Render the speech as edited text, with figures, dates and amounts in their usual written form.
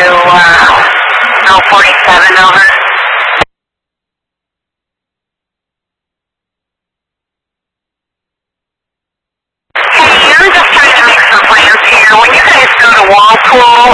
L47, over. Hey, I'm just trying to make some plans here. When you guys go to Walpole,